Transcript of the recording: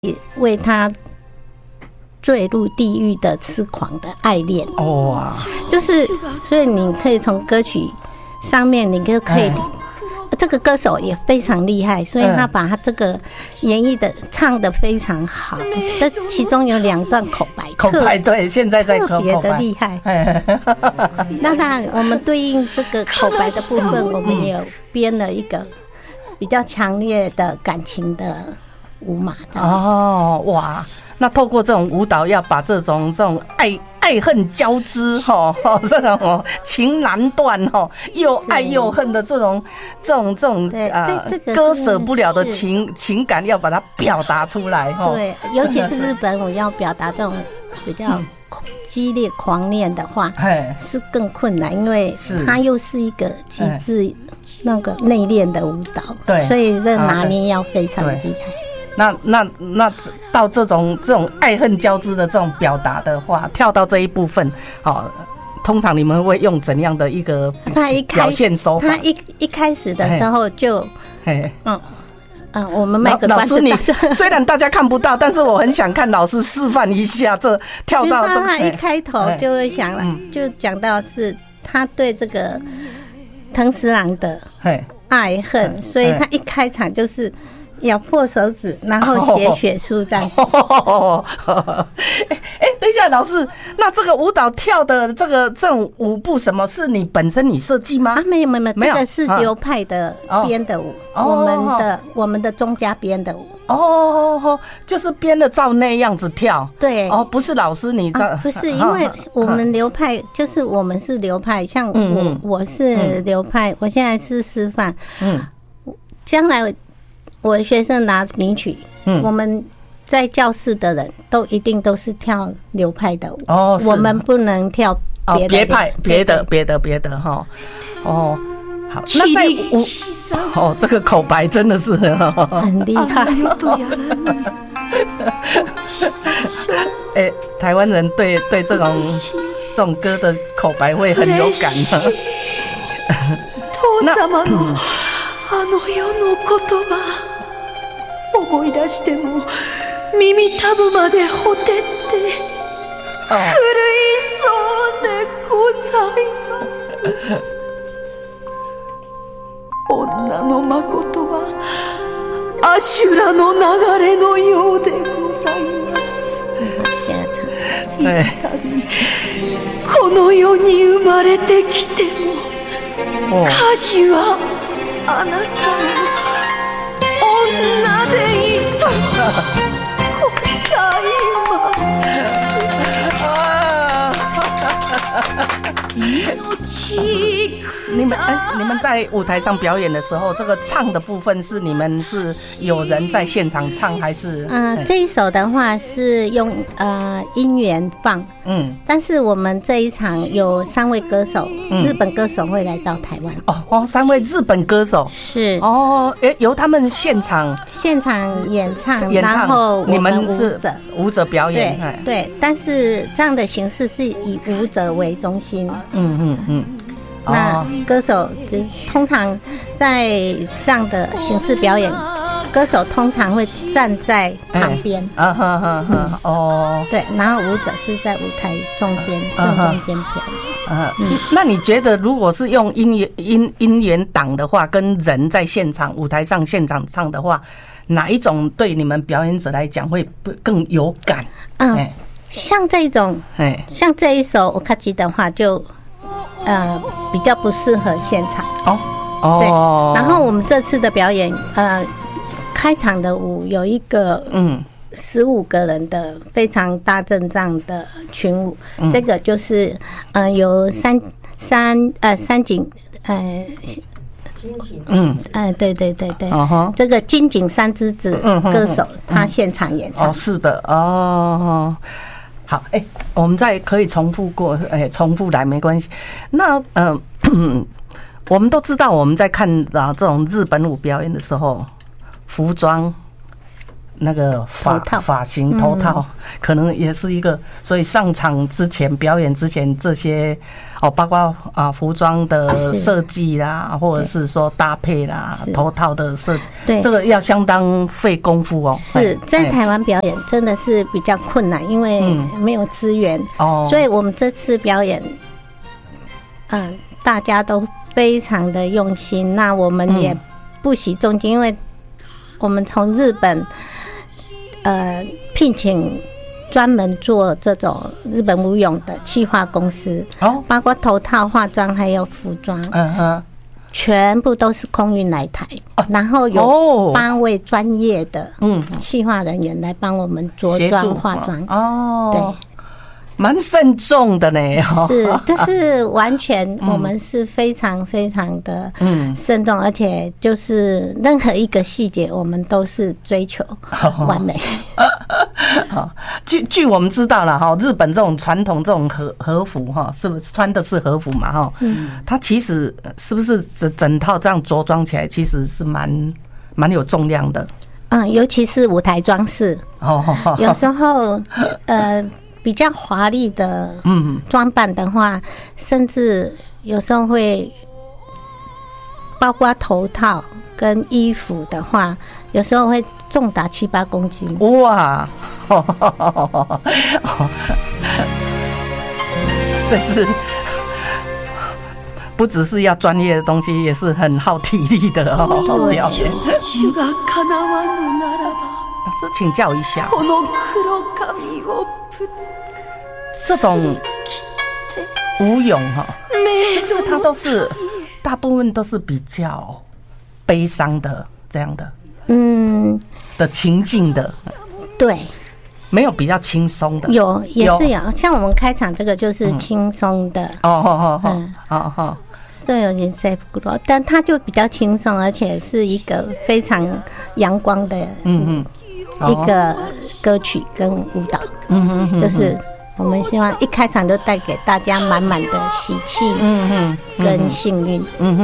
为他坠入地狱的痴狂的爱恋。 哇， 就是所以你可以从歌曲上面，你就可以。这个歌手也非常厉害，所以他把他这个演绎的唱得非常好。这其中有2段口白， 对，现在在特别的厉害。那当然，我们对应这个口白的部分，我们也有编了一个比较强烈的感情的舞码。 哦，哇！那透过这种舞蹈，要把这种爱恨交织这种情难断又爱又恨的这种割舍不了的情感，要把它表达出来对，尤其是日本舞要表达这种比较激烈狂恋的话，是更困难，因为它又是一个极致那个内敛的舞蹈，对，所以这拿捏要非常厉害。 那到这种爱恨交织的这种表达的话，跳到这一部分，通常你们会用怎样的一个表现手法？ 他一开始的时候就，我们卖个关子。 老师，你虽然大家看不到，但是我很想看老师示范一下，这跳到这。 他一开头就会想了，就讲到是他对这个藤十郎的爱恨，所以他一开场就是咬破手指，然后写血书这样。 等一下，老师，那这个舞蹈跳的这种舞步，什么是你本身设计吗？ 没有，这个是流派的编的舞，我们的中家编的舞。 就是编的照那样子跳。对。不是老师你不是，因为我们流派就是我们是流派，像我是流派，我现在是师范。将来我的学生拿名曲，我们在教室的人都一定都是跳流派的舞，我们不能跳别的哈。好，那在舞这个口白真的是很厉害。 台湾人对这种歌的口白会很有感的。 あの世の言葉思い出しても耳たぶまでほてって震いそうでございます女のまことはアシュラの流れのようでございます一体この世に生まれてきても家事はあなたの女でいとござい你们在舞台上表演的时候，这个唱的部分是你们是有人在现场唱还是？ 这一首的话是用音源放，但是我们这一场有3位歌手，日本歌手会来到台湾。 3位日本歌手是由他们现场演唱，然后你们是舞者表演， 对，但是这样的形式是以舞者为中心。那歌手通常在这样的形式表演，歌手通常会站在旁边，对，然后舞者是在舞台正中间表演。 那你觉得，如果是用音源档的话，跟人在舞台上现场唱的话，哪一种对你们表演者来讲会更有感？ 像这一首我卡吉的话就。比较不适合现场对。然后我们这次的表演，开场的舞有一个15个人的非常大阵仗的群舞，这个就是由三井对，这个金井三之子歌手他现场演唱。 是的好，我们再可以重复来没关系。那我们都知道，我们在看这种日本舞表演的时候，服装那个发型头套，可能也是一个，所以上场之前表演之前这些包括服装的设计啦，或者是说搭配啦，头套的设计，对，这个要相当费功夫哦。 是在台湾表演真的是比较困难，因为没有资源所以我们这次表演，大家都非常的用心，那我们也不惜重金，因为我们从日本聘请专门做这种日本舞踊的企划公司，包括头套、化妆还有服装，全部都是空运来台，然后有8位专业的企划人员来帮我们着装、化妆，对。 蛮慎重的呢， 是，这是完全我们是非常非常的慎重，而且就是任何一个细节我们都是追求完美。 据我们知道了哈，日本这种传统这种和服哈，是不是穿的是和服嘛哈？它其实是不是整套这样着装起来，其实是蛮有重量的。 尤其是舞台装饰，有时候比较华丽的装扮的话，甚至有时候会包括头套跟衣服的话，有时候会重达7-8公斤。 哇！这是不只是要专业的东西，也是很耗体力的表演。老师请教一下，这种舞踊是不是它都是大部分都是比较悲伤的这样的的情境的？ 对，没有比较轻松的， 也是有，像我们开场这个就是轻松的但它就比较轻松，而且是一个非常阳光的一个歌曲跟舞蹈，就是我们希望一开场就带给大家满满的喜气跟幸运。